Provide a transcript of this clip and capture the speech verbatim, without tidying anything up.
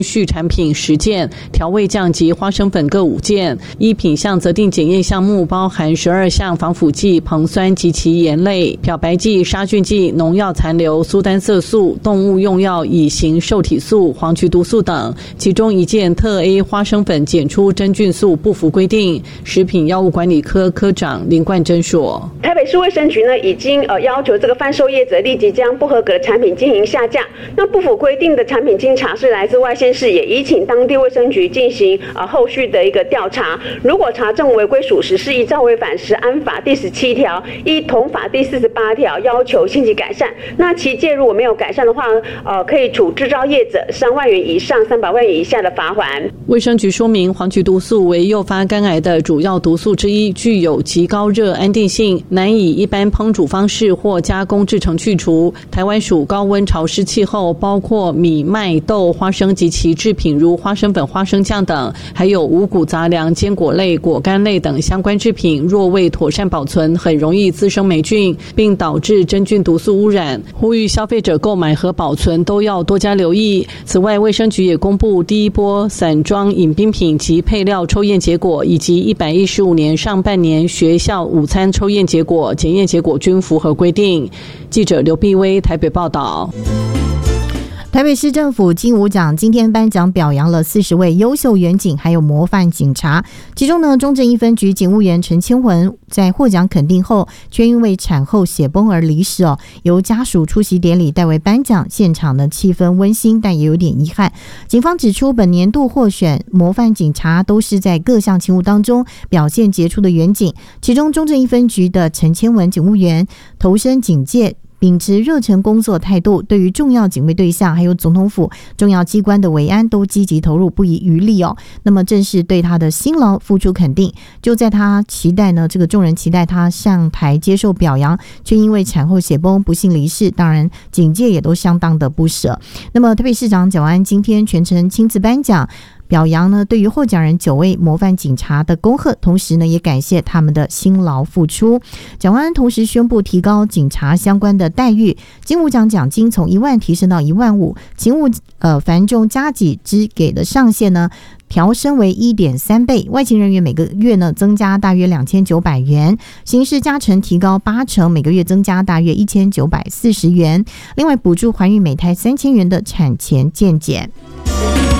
续产品十件，调味酱及花生粉各五件。依品项择定检验项目，包含十二项防腐剂、硼酸及其盐类、漂白剂、杀菌剂、农药残留、苏丹色素、动物用药乙型受体素、黄曲毒素等。其中一件特 A 花生粉检出真菌素不符规定。食品药物管理科科长林冠珍说：“ 台北市卫生局呢，已经呃要求这个贩售业者立即将不合格的产品进行下架。那不符规定的产品经查是来自外县市，也已请当地卫生局进行呃后续的一个调查。如果查证违规属实，是依照违反食安法第十七条、依统法第四十八条要求信息改善。那其介如果没有改善的话，呃可以处制造业者三万元以上三百万元以下的罚锾。” 卫生局说明，黄曲毒素为诱发肝癌的主要毒素之一，具有极高热安定性，难以一般烹煮方式或加工制成去除。台湾属高温潮湿气候，包括米、麦、豆、花生及其制品，如花生粉、花生酱等，还有五谷杂粮、坚果类、果干类等相关制品，若未妥善保存，很容易滋生霉菌，并导致真菌毒素污染。呼吁消费者购买和保存都要多加留意。此外，卫生局也公布第一波散装饮冰品及配料抽验结果，以及一百一十五年上半年学校午餐抽验结果，检验结果均符合规定。记者刘碧薇台北报道。 台北市政府金五奖今天颁奖表扬了四十位优秀员警还有模范警察，其中呢中正一分局警务员陈千文在获奖肯定后，却因为产后血崩而离世哦，由家属出席典礼代为颁奖，现场的气氛温馨，但也有点遗憾。警方指出，本年度获选模范警察都是在各项勤务当中表现杰出的员警，其中中正一分局的陈千文警务员投身警界，秉持热忱工作态度，对于重要警卫对象还有总统府重要机关的维安都积极投入，不遗余力哦。那么正是对他的辛劳付出肯定。就在他期待呢，这个众人期待他上台接受表扬，却因为产后血崩不幸离世，当然警界也都相当的不舍。那么台北市长蒋万安今天全程亲自颁奖，表扬呢对于获奖人九位模范警察的恭贺，同时呢也感谢他们的辛劳付出。蒋万安同时宣布提高警察相关的待遇，金五奖奖金从一万提升到一万五，勤务呃繁重加给之给的上限呢调升为 一点三 倍，外勤人员每个月呢增加大约两千九百元，刑事加成提高八成，每个月增加大约一千九百四十元。另外补助怀孕每胎三千元的产前健检。